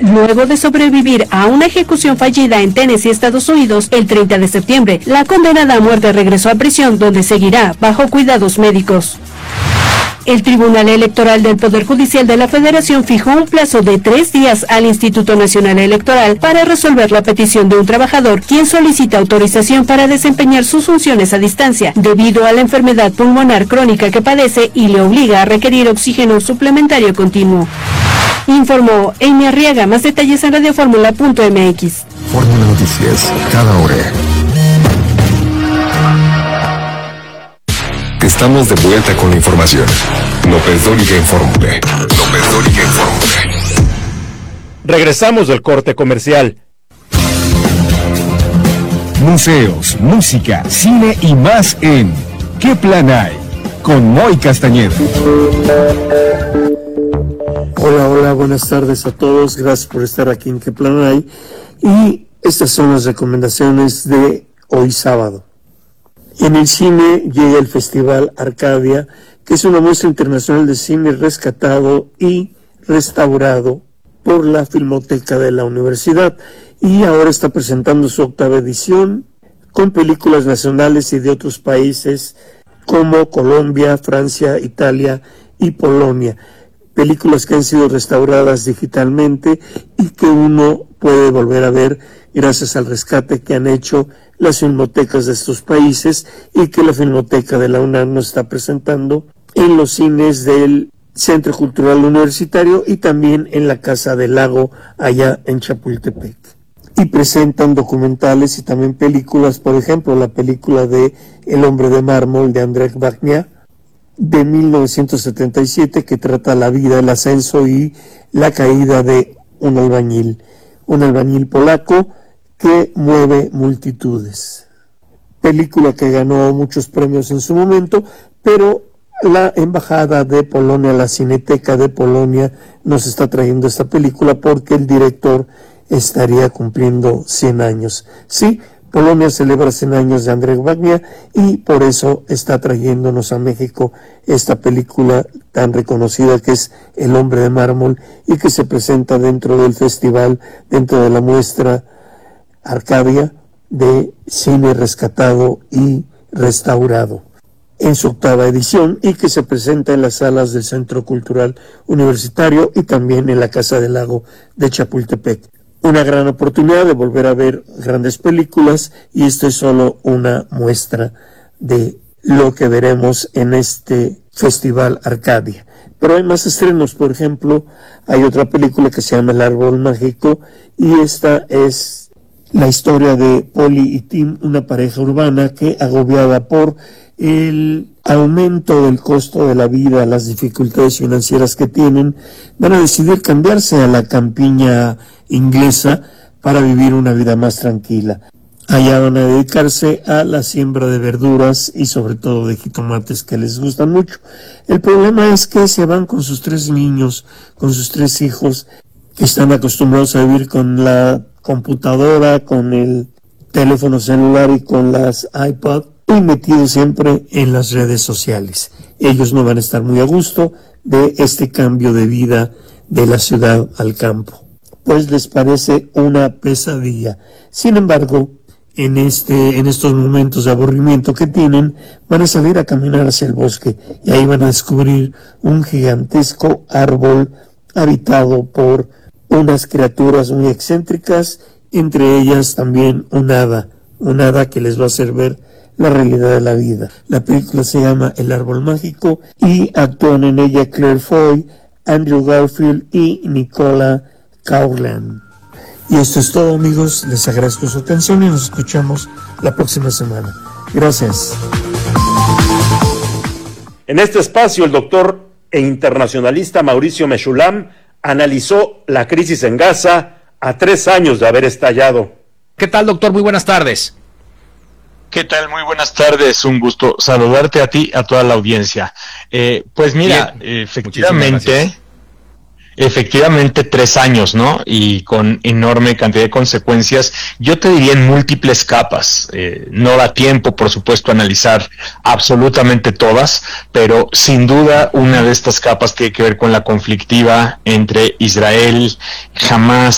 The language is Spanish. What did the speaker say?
Luego de sobrevivir a una ejecución fallida en Tennessee, Estados Unidos, el 30 de septiembre, la condenada a muerte regresó a prisión, donde seguirá bajo cuidados médicos. El Tribunal Electoral del Poder Judicial de la Federación fijó un plazo de 3 días al Instituto Nacional Electoral para resolver la petición de un trabajador quien solicita autorización para desempeñar sus funciones a distancia debido a la enfermedad pulmonar crónica que padece y le obliga a requerir oxígeno suplementario continuo. Informó Amy Arriaga. Más detalles en radioformula.mx. Fórmula Noticias, cada hora. Estamos de vuelta con la información. López Dóriga en Fórmula. López Dóriga en Fórmula. Regresamos del corte comercial. Museos, música, cine y más en ¿Qué plan hay? Con Moy Castañeda. Hola, buenas tardes a todos. Gracias por estar aquí en ¿Qué plan hay? Y estas son las recomendaciones de hoy sábado. En el cine llega el Festival Arcadia, que es una muestra internacional de cine rescatado y restaurado por la Filmoteca de la Universidad, y ahora está presentando su 8ª edición con películas nacionales y de otros países como Colombia, Francia, Italia y Polonia. Películas que han sido restauradas digitalmente y que uno puede volver a ver gracias al rescate que han hecho las filmotecas de estos países y que la Filmoteca de la UNAM nos está presentando en los cines del Centro Cultural Universitario y también en la Casa del Lago allá en Chapultepec. Y presentan documentales y también películas, por ejemplo, la película de El hombre de mármol de Andrzej Wajda de 1977, que trata la vida, el ascenso y la caída de un albañil polaco que mueve multitudes. Película que ganó muchos premios en su momento, pero la Embajada de Polonia, la Cineteca de Polonia, nos está trayendo esta película porque el director estaría cumpliendo 100 años. Sí, Polonia celebra 100 años de Andrzej Wajda y por eso está trayéndonos a México esta película tan reconocida que es El hombre de mármol y que se presenta dentro del festival, dentro de la muestra Arcadia de cine rescatado y restaurado en su 8ª edición y que se presenta en las salas del Centro Cultural Universitario y también en la Casa del Lago de Chapultepec. Una gran oportunidad de volver a ver grandes películas y esto es solo una muestra de lo que veremos en este Festival Arcadia. Pero hay más estrenos, por ejemplo, hay otra película que se llama El árbol mágico y esta es la historia de Polly y Tim, una pareja urbana que, agobiada por el aumento del costo de la vida, las dificultades financieras que tienen, van a decidir cambiarse a la campiña inglesa para vivir una vida más tranquila. Allá van a dedicarse a la siembra de verduras y sobre todo de jitomates que les gustan mucho. El problema es que se van con sus 3 niños, con sus 3 hijos, que están acostumbrados a vivir con la computadora, con el teléfono celular y con las iPod, y metidos siempre en las redes sociales. Ellos no van a estar muy a gusto de este cambio de vida de la ciudad al campo, pues les parece una pesadilla. Sin embargo, en estos momentos de aburrimiento que tienen, van a salir a caminar hacia el bosque y ahí van a descubrir un gigantesco árbol habitado por unas criaturas muy excéntricas, entre ellas también un hada que les va a hacer ver la realidad de la vida. La película se llama El árbol mágico y actúan en ella Claire Foy, Andrew Garfield y Nicola Coughlan. Y esto es todo, amigos, les agradezco su atención y nos escuchamos la próxima semana. Gracias. En este espacio, el doctor e internacionalista Mauricio Meshulam analizó la crisis en Gaza a 3 años de haber estallado. ¿Qué tal, doctor? Muy buenas tardes. ¿Qué tal? Muy buenas tardes. Un gusto saludarte a ti, a toda la audiencia. Pues mira, efectivamente 3 años, ¿no? Y con enorme cantidad de consecuencias, yo te diría en múltiples capas. No da tiempo, por supuesto, a analizar absolutamente todas, pero sin duda una de estas capas tiene que ver con la conflictiva entre Israel, Hamás,